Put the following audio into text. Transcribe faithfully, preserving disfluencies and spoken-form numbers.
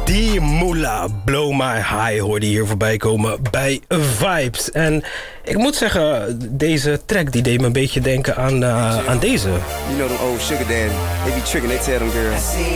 Die Moolah, Blow My High, hoorde hier voorbij komen bij Vibes. En ik moet zeggen, deze track die deed me een beetje denken aan, uh, aan deze. You know them old sugar daddy, they be tricking, they tell them girls,